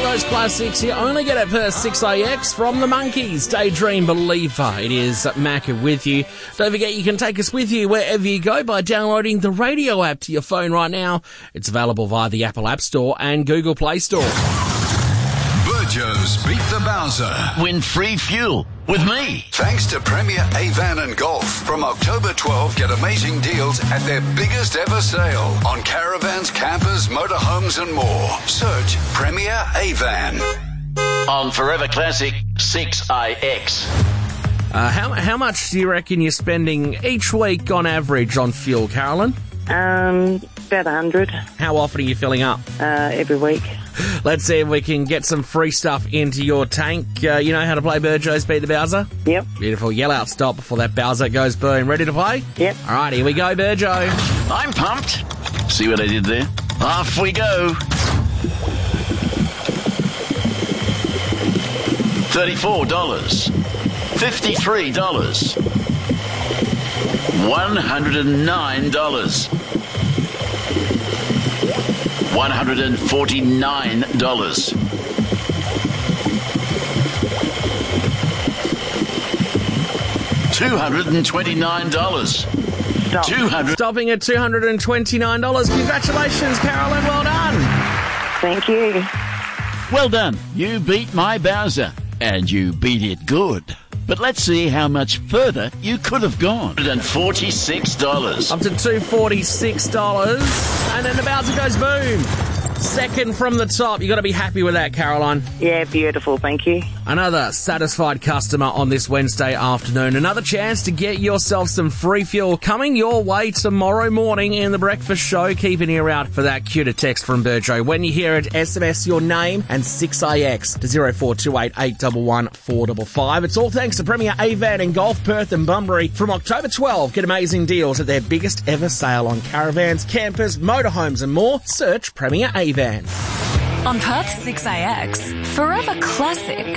those classics you only get at Perth 6AX from the Monkees. Daydream Believer. It is Macca with you. Don't forget you can take us with you wherever you go by downloading the radio app to your phone right now. It's available via the Apple App Store and Google Play Store. Burjo's Beat the Bowser. Win free fuel with me. Thanks to Premier Avan and Golf. From October 12, get amazing deals at their biggest ever sale on caravans, campers, motorhomes and more. Search Premier Avan. On Forever Classic 6IX. How much do you reckon you're spending each week on average on fuel, Carolyn? About 100. How often are you filling up? Every week. Let's see if we can get some free stuff into your tank. You know how to play Burjo's Beat the Bowser? Yep. Beautiful. Yell out stop before that Bowser goes boom. Ready to play? Yep. All right, here we go, Burjo. I'm pumped. See what I did there? Off we go. $34. $53. $109. $149. $229. Stop. Stopping at $229. Congratulations, Carolyn. Well done. Thank you. Well done. You beat my Bowser. And you beat it good. But let's see how much further you could have gone. $146. Up to $246. And then the Bowser goes boom. Second from the top. You got to be happy with that, Caroline. Yeah, beautiful. Thank you. Another satisfied customer on this Wednesday afternoon. Another chance to get yourself some free fuel coming your way tomorrow morning in the breakfast show. Keep an ear out for that cue to text from Burjo. When you hear it, SMS your name and 6AX to 0428 811 455. It's all thanks to Premier Avan and Golf, Perth and Bunbury. From October 12, get amazing deals at their biggest ever sale on caravans, campers, motorhomes and more. Search Premier Avan. On Perth 6AX, Forever Classic.